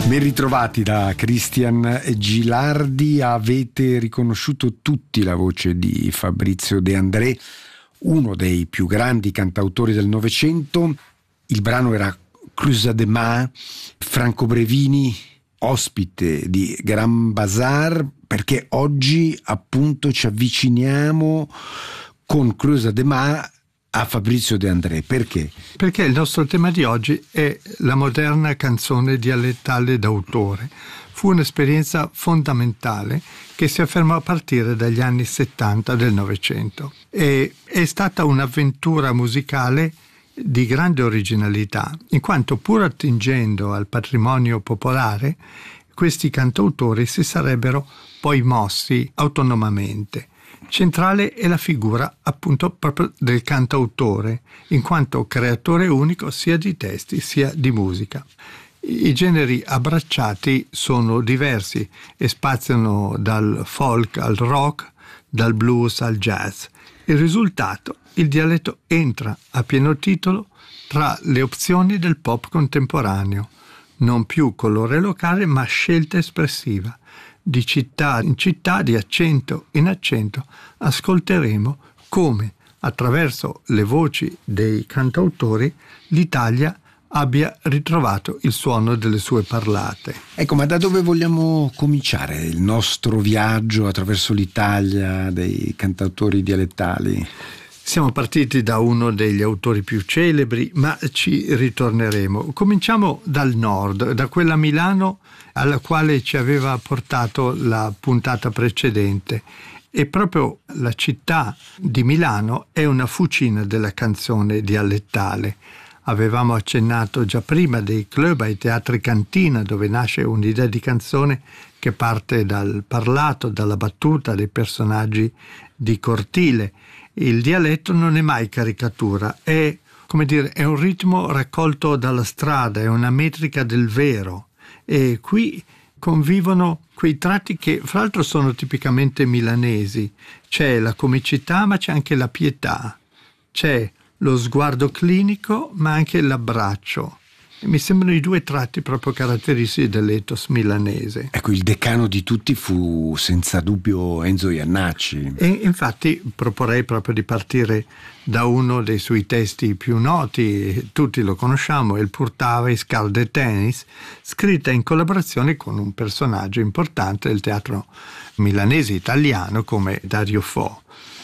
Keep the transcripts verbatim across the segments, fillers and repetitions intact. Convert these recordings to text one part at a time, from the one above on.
Ben ritrovati da Christian Gilardi. Avete riconosciuto tutti la voce di Fabrizio De André, uno dei più grandi cantautori del Novecento. Il brano era Cruza de Mar. Franco Brevini, ospite di Grand Bazar, perché oggi appunto ci avviciniamo con Cruza de Mar a Fabrizio De André. Perché? Perché il nostro tema di oggi è la moderna canzone dialettale d'autore. Fu un'esperienza fondamentale che si affermò a partire dagli anni settanta del Novecento. E è stata un'avventura musicale di grande originalità, in quanto pur attingendo al patrimonio popolare, questi cantautori si sarebbero poi mossi autonomamente. Centrale è la figura appunto proprio del cantautore, in quanto creatore unico sia di testi sia di musica. I generi abbracciati sono diversi e spaziano dal folk al rock, dal blues al jazz. Il risultato, il dialetto entra a pieno titolo tra le opzioni del pop contemporaneo, non più colore locale ma scelta espressiva. Di città in città, di accento in accento, ascolteremo come, attraverso le voci dei cantautori, l'Italia abbia ritrovato il suono delle sue parlate. Ecco, ma da dove vogliamo cominciare il nostro viaggio attraverso l'Italia dei cantautori dialettali? Siamo partiti da uno degli autori più celebri, ma ci ritorneremo. Cominciamo dal nord, da quella Milano alla quale ci aveva portato la puntata precedente. E proprio la città di Milano è una fucina della canzone dialettale. Avevamo accennato già prima dei club ai teatri cantina, dove nasce un'idea di canzone che parte dal parlato, dalla battuta dei personaggi di cortile. Il dialetto non è mai caricatura, è, come dire, è un ritmo raccolto dalla strada, è una metrica del vero. E qui convivono quei tratti che fra l'altro sono tipicamente milanesi. C'è la comicità ma c'è anche la pietà, c'è lo sguardo clinico ma anche l'abbraccio. E mi sembrano i due tratti proprio caratteristici dell'ethos milanese. Ecco, il decano di tutti fu senza dubbio Enzo Jannacci. E infatti proporrei proprio di partire da uno dei suoi testi più noti, tutti lo conosciamo, Il Purtava Scar de Tennis, scritta in collaborazione con un personaggio importante del teatro milanese italiano come Dario Fo.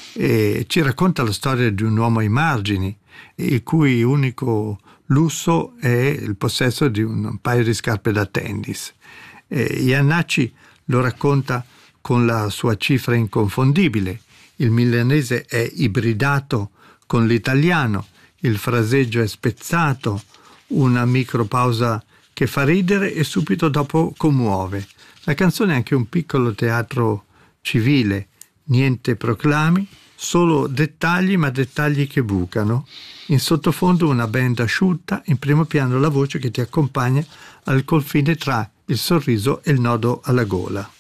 E ci racconta la storia di un uomo ai margini, il cui unico lusso è il possesso di un paio di scarpe da tennis. E Jannacci lo racconta con la sua cifra inconfondibile. Il milanese è ibridato con l'italiano, il fraseggio è spezzato, una micropausa che fa ridere e subito dopo commuove. La canzone è anche un piccolo teatro civile, niente proclami, solo dettagli, ma dettagli che bucano. In sottofondo una band asciutta, in primo piano la voce che ti accompagna al confine tra il sorriso e il nodo alla gola.